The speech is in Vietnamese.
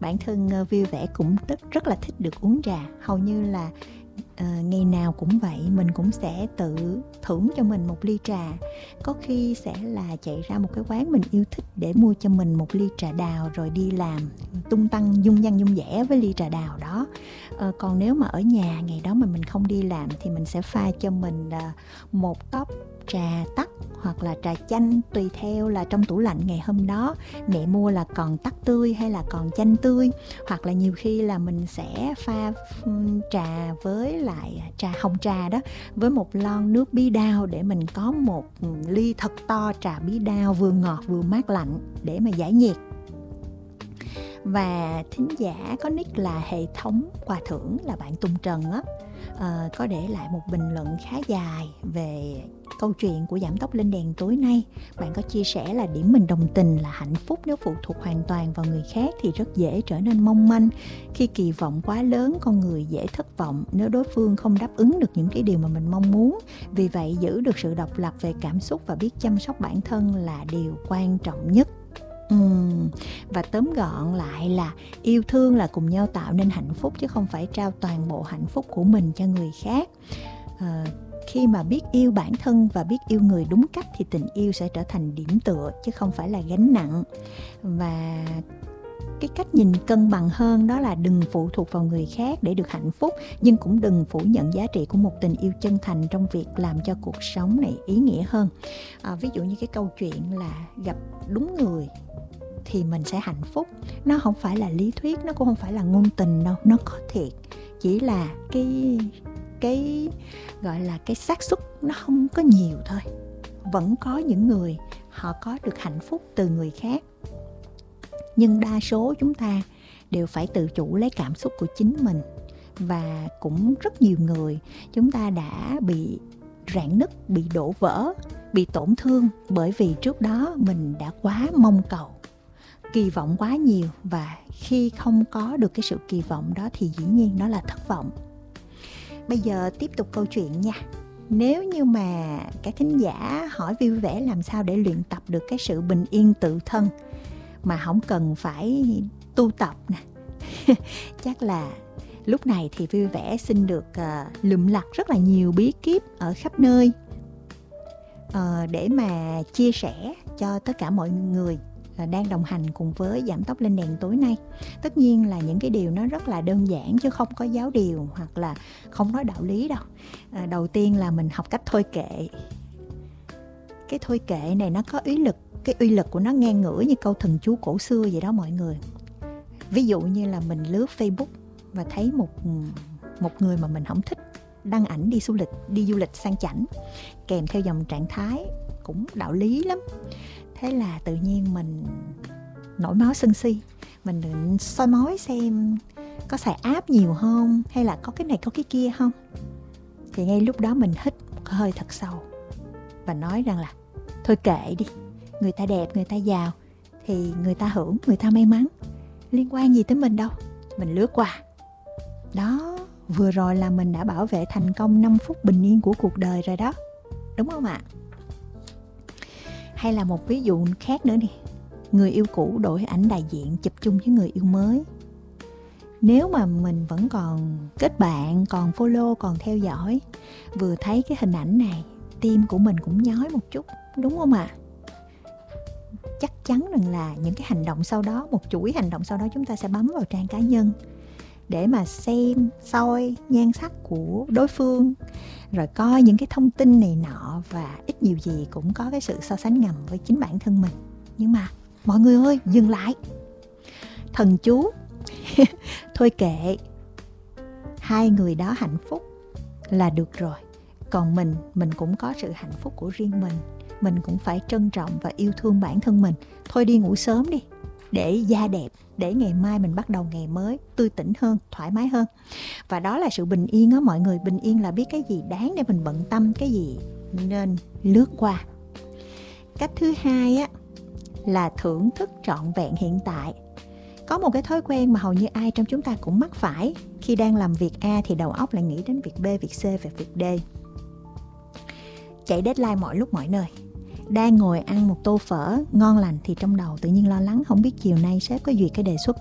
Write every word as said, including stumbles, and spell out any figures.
Bản thân uh, vui vẻ cũng rất, rất là thích được uống trà. Hầu như là uh, ngày nào cũng vậy, mình cũng sẽ tự thưởng cho mình một ly trà. Có khi sẽ là chạy ra một cái quán mình yêu thích để mua cho mình một ly trà đào, rồi đi làm tung tăng dung dăng dung dẻ với ly trà đào đó. uh, Còn nếu mà ở nhà ngày đó mà mình không đi làm thì mình sẽ pha cho mình uh, một cốc trà tắc hoặc là trà chanh, tùy theo là trong tủ lạnh ngày hôm đó mẹ mua là còn tắc tươi hay là còn chanh tươi. Hoặc là nhiều khi là mình sẽ pha trà với lại trà hồng trà đó, với một lon nước bí đao, để mình có một ly thật to trà bí đao vừa ngọt vừa mát lạnh để mà giải nhiệt. Và thính giả có nick là hệ thống quà thưởng là bạn Tùng Trần á, à, có để lại một bình luận khá dài về câu chuyện của giảm tốc lên đèn tối nay. Bạn có chia sẻ là điểm mình đồng tình là hạnh phúc nếu phụ thuộc hoàn toàn vào người khác thì rất dễ trở nên mong manh. Khi kỳ vọng quá lớn, con người dễ thất vọng nếu đối phương không đáp ứng được những cái điều mà mình mong muốn. Vì vậy, giữ được sự độc lập về cảm xúc và biết chăm sóc bản thân là điều quan trọng nhất. Uhm, và tóm gọn lại là yêu thương là cùng nhau tạo nên hạnh phúc, chứ không phải trao toàn bộ hạnh phúc của mình cho người khác. à, Khi mà biết yêu bản thân và biết yêu người đúng cách thì tình yêu sẽ trở thành điểm tựa chứ không phải là gánh nặng. Và cái cách nhìn cân bằng hơn đó là đừng phụ thuộc vào người khác để được hạnh phúc, nhưng cũng đừng phủ nhận giá trị của một tình yêu chân thành trong việc làm cho cuộc sống này ý nghĩa hơn. à, Ví dụ như cái câu chuyện là gặp đúng người thì mình sẽ hạnh phúc. Nó không phải là lý thuyết, nó cũng không phải là ngôn tình đâu, nó có thiệt. Chỉ là cái cái gọi là cái xác suất nó không có nhiều thôi. Vẫn có những người họ có được hạnh phúc từ người khác, nhưng đa số chúng ta đều phải tự chủ lấy cảm xúc của chính mình. Và cũng rất nhiều người chúng ta đã bị rạn nứt, bị đổ vỡ, bị tổn thương bởi vì trước đó mình đã quá mong cầu, kỳ vọng quá nhiều, và khi không có được cái sự kỳ vọng đó thì dĩ nhiên nó là thất vọng. Bây giờ tiếp tục câu chuyện nha. Nếu như mà các thính giả hỏi vui vẻ làm sao để luyện tập được cái sự bình yên tự thân mà không cần phải tu tập nè, chắc là lúc này thì vui vẻ xin được uh, lượm lặt rất là nhiều bí kíp ở khắp nơi uh, để mà chia sẻ cho tất cả mọi người đang đồng hành cùng với giảm tốc lên đèn tối nay. Tất nhiên là những cái điều nó rất là đơn giản chứ không có giáo điều hoặc là không nói đạo lý đâu. à, Đầu tiên là mình học cách thôi kệ. Cái thôi kệ này nó có uy lực, cái uy lực của nó ngang ngửa như câu thần chú cổ xưa vậy đó mọi người. Ví dụ như là mình lướt Facebook và thấy một một người mà mình không thích đăng ảnh đi du lịch, đi du lịch sang chảnh kèm theo dòng trạng thái cũng đạo lý lắm. Thế là tự nhiên mình nổi máu sân si. Mình định soi mói xem có xài app nhiều không, hay là có cái này có cái kia không. Thì ngay lúc đó mình hít một hơi thật sâu và nói rằng là thôi kệ đi, người ta đẹp, người ta giàu thì người ta hưởng, người ta may mắn, liên quan gì tới mình đâu. Mình lướt qua. Đó, vừa rồi là mình đã bảo vệ thành công năm phút bình yên của cuộc đời rồi đó, đúng không ạ? Hay là một ví dụ khác nữa đi. Người yêu cũ đổi ảnh đại diện chụp chung với người yêu mới. Nếu mà mình vẫn còn kết bạn, còn follow, còn theo dõi, vừa thấy cái hình ảnh này, tim của mình cũng nhói một chút, đúng không ạ? À? Chắc chắn rằng là những cái hành động sau đó, một chuỗi hành động sau đó, chúng ta sẽ bấm vào trang cá nhân để mà xem, soi nhan sắc của đối phương, rồi coi những cái thông tin này nọ, và ít nhiều gì cũng có cái sự so sánh ngầm với chính bản thân mình. Nhưng mà mọi người ơi, dừng lại. Thần chú thôi kệ, hai người đó hạnh phúc là được rồi. Còn mình, mình cũng có sự hạnh phúc của riêng mình. Mình cũng phải trân trọng và yêu thương bản thân mình. Thôi đi ngủ sớm đi, để da đẹp, để ngày mai mình bắt đầu ngày mới tươi tỉnh hơn, thoải mái hơn. Và đó là sự bình yên á mọi người. Bình yên là biết cái gì đáng để mình bận tâm, cái gì nên lướt qua. Cách thứ hai á là thưởng thức trọn vẹn hiện tại. Có một cái thói quen mà hầu như ai trong chúng ta cũng mắc phải. Khi đang làm việc A thì đầu óc lại nghĩ đến việc B, việc C và việc D. Chạy deadline mọi lúc mọi nơi. Đang ngồi ăn một tô phở ngon lành thì trong đầu tự nhiên lo lắng không biết chiều nay sếp có duyệt cái đề xuất